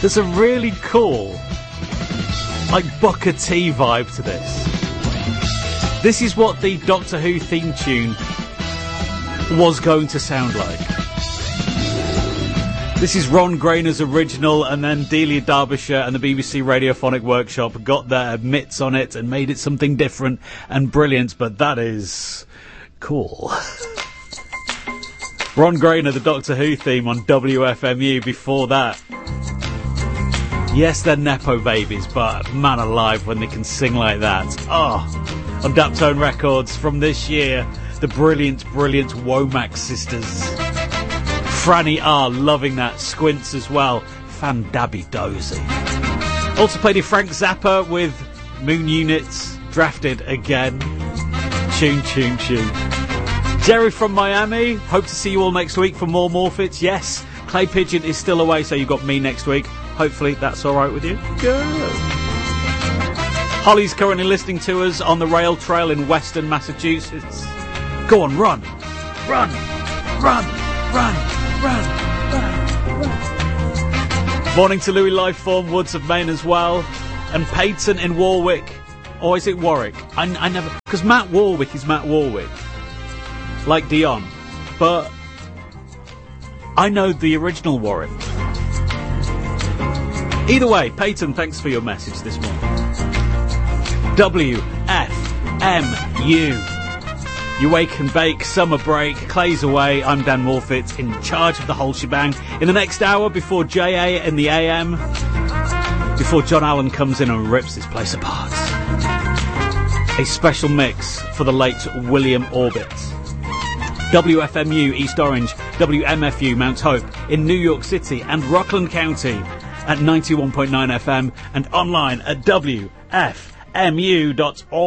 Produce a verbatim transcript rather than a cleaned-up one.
There's a really cool, like, Booker T vibe to this. This is what the Doctor Who theme tune was going to sound like. This is Ron Grainer's original, and then Delia Derbyshire and the B B C Radiophonic Workshop got their mitts on it and made it something different and brilliant, but that is cool. Ron Grainer, the Doctor Who theme on W F M U before that. Yes, they're Nepo babies, but man alive when they can sing like that. Oh, on Daptone Records from this year, the brilliant, brilliant Womack sisters. Franny R, loving that. Squints as well. Fandabby Dozy. Also played in Frank Zappa with Moon Units, Drafted Again. Tune, tune, tune. Jerry from Miami, hope to see you all next week for more Morphits. Yes, Clay Pigeon is still away, so you've got me next week. Hopefully that's alright with you. Good. Holly's currently listening to us on the rail trail in Western Massachusetts. Go on, run. Run. Run. Run. Run, run, run. Morning to Louis Lifeform, Woods of Maine as well. And Peyton in Warwick. Or is it Warwick? I, I never... Because Matt Warwick is Matt Warwick. Like Dion. But I know the original Warwick. Either way, Peyton, thanks for your message this morning. W F M U. You wake and bake, summer break, Clay's away, I'm Dan Morfitt, in charge of the whole shebang. In the next hour, before J A in the A M, before John Allen comes in and rips this place apart, a special mix for the late William Orbit. W F M U East Orange, W M F U Mount Hope in New York City and Rockland County at ninety-one point nine F M and online at W F M U dot org.